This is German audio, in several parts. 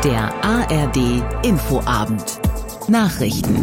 Der ARD Infoabend. Nachrichten.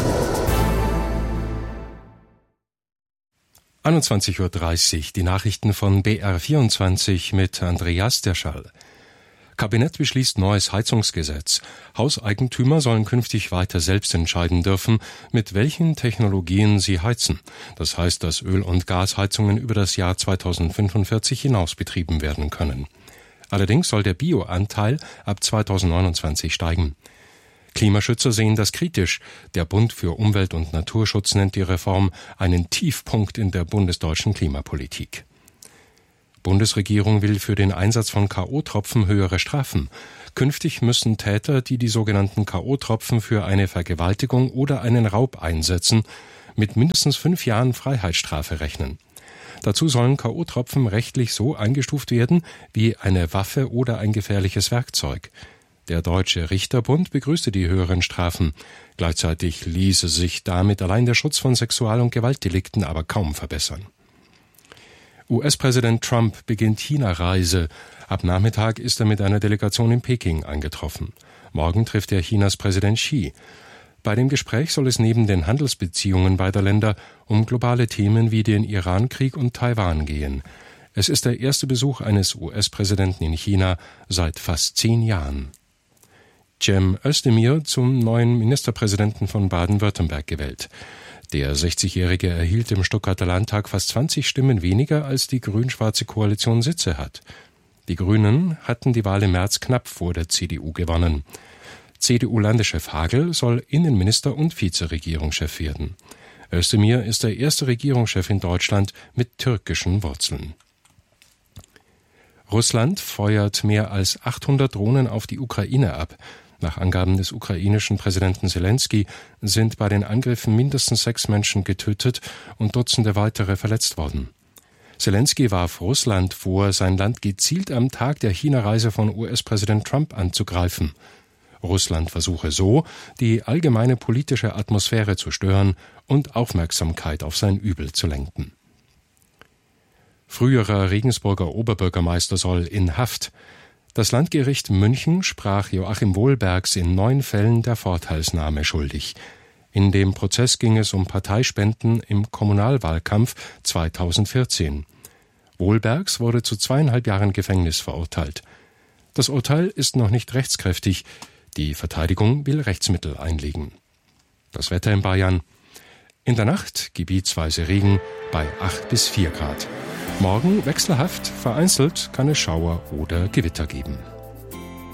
21:30 Uhr, die Nachrichten von BR24 mit Andreas Derschall. Kabinett beschließt neues Heizungsgesetz. Hauseigentümer sollen künftig weiter selbst entscheiden dürfen, mit welchen Technologien sie heizen. Das heißt, dass Öl- und Gasheizungen über das Jahr 2045 hinaus betrieben werden können. Allerdings soll der Bioanteil ab 2029 steigen. Klimaschützer sehen das kritisch. Der Bund für Umwelt- und Naturschutz nennt die Reform einen Tiefpunkt in der bundesdeutschen Klimapolitik. Bundesregierung will für den Einsatz von K.O.-Tropfen höhere Strafen. Künftig müssen Täter, die die sogenannten K.O.-Tropfen für eine Vergewaltigung oder einen Raub einsetzen, mit mindestens 5 Jahren Freiheitsstrafe rechnen. Dazu sollen K.O.-Tropfen rechtlich so eingestuft werden wie eine Waffe oder ein gefährliches Werkzeug. Der Deutsche Richterbund begrüßte die höheren Strafen. Gleichzeitig ließe sich damit allein der Schutz von Sexual- und Gewaltdelikten aber kaum verbessern. US-Präsident Trump beginnt China-Reise. Ab Nachmittag ist er mit einer Delegation in Peking eingetroffen. Morgen trifft er Chinas Präsident Xi. Bei dem Gespräch soll es neben den Handelsbeziehungen beider Länder um globale Themen wie den Iran-Krieg und Taiwan gehen. Es ist der erste Besuch eines US-Präsidenten in China seit fast 10 Jahren. Cem Özdemir zum neuen Ministerpräsidenten von Baden-Württemberg gewählt. Der 60-Jährige erhielt im Stuttgarter Landtag fast 20 Stimmen weniger, als die grün-schwarze Koalition Sitze hat. Die Grünen hatten die Wahl im März knapp vor der CDU gewonnen. CDU-Landeschef Hagel soll Innenminister und Vizeregierungschef werden. Özdemir ist der erste Regierungschef in Deutschland mit türkischen Wurzeln. Russland feuert mehr als 800 Drohnen auf die Ukraine ab. Nach Angaben des ukrainischen Präsidenten Selenskyj sind bei den Angriffen mindestens 6 Menschen getötet und Dutzende weitere verletzt worden. Selenskyj warf Russland vor, sein Land gezielt am Tag der China-Reise von US-Präsident Trump anzugreifen. Russland versuche so, die allgemeine politische Atmosphäre zu stören und Aufmerksamkeit auf sein Übel zu lenken. Früherer Regensburger Oberbürgermeister soll in Haft. Das Landgericht München sprach Joachim Wohlbergs in 9 Fällen der Vorteilsnahme schuldig. In dem Prozess ging es um Parteispenden im Kommunalwahlkampf 2014. Wohlbergs wurde zu 2,5 Jahren Gefängnis verurteilt. Das Urteil ist noch nicht rechtskräftig. Die Verteidigung will Rechtsmittel einlegen. Das Wetter in Bayern. In der Nacht gebietsweise Regen bei 8 bis 4 Grad. Morgen wechselhaft, vereinzelt kann es Schauer oder Gewitter geben.